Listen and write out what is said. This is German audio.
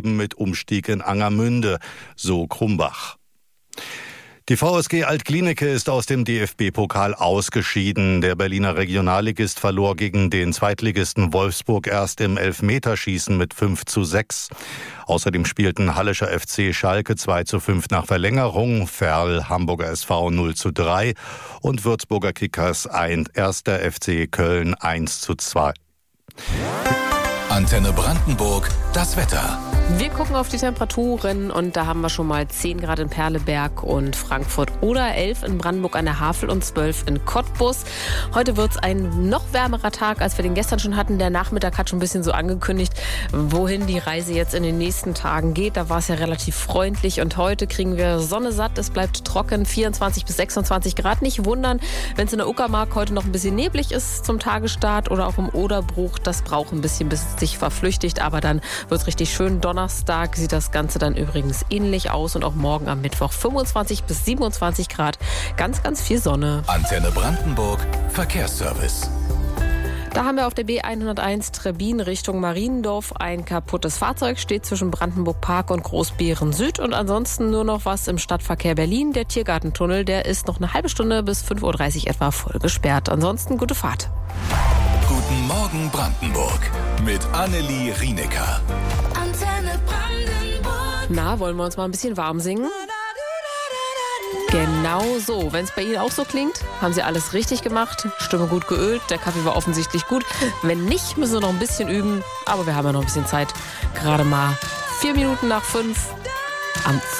eben mit Umstieg in Angermünde, so Krumbach. Die VSG Alt-Glienicke ist aus dem DFB-Pokal ausgeschieden. Der Berliner Regionalligist verlor gegen den Zweitligisten Wolfsburg erst im Elfmeterschießen mit 5:6. Außerdem spielten Hallischer FC Schalke 2:5 nach Verlängerung, Verl Hamburger SV 0:3 und Würzburger Kickers 1. FC Köln 1:2. Antenne Brandenburg, das Wetter. Wir gucken auf die Temperaturen und da haben wir schon mal 10 Grad in Perleberg und Frankfurt oder 11 in Brandenburg an der Havel und 12 in Cottbus. Heute wird es ein noch wärmerer Tag, als wir den gestern schon hatten. Der Nachmittag hat schon ein bisschen so angekündigt, wohin die Reise jetzt in den nächsten Tagen geht. Da war es ja relativ freundlich und heute kriegen wir Sonne satt. Es bleibt trocken, 24 bis 26 Grad. Nicht wundern, wenn es in der Uckermark heute noch ein bisschen neblig ist zum Tagesstart oder auch im Oderbruch. Das braucht ein bisschen, bis es sich verflüchtigt, aber dann wird es richtig schön. Donnerstag sieht das Ganze dann übrigens ähnlich aus und auch morgen am Mittwoch 25 bis 27 Grad. Ganz, ganz viel Sonne. Antenne Brandenburg, Verkehrsservice. Da haben wir auf der B101 Trebbin Richtung Mariendorf ein kaputtes Fahrzeug, steht zwischen Brandenburg Park und Großbeeren Süd und ansonsten nur noch was im Stadtverkehr Berlin. Der Tiergartentunnel, der ist noch eine halbe Stunde bis 5:30 Uhr etwa voll gesperrt. Ansonsten gute Fahrt. Guten Morgen Brandenburg mit Annelie Rienecker. Antenne Brandenburg. Na, wollen wir uns mal ein bisschen warm singen? Genau so. Wenn es bei Ihnen auch so klingt, haben Sie alles richtig gemacht. Stimme gut geölt, der Kaffee war offensichtlich gut. Wenn nicht, müssen wir noch ein bisschen üben. Aber wir haben ja noch ein bisschen Zeit. Gerade mal 4 Minuten nach 5 am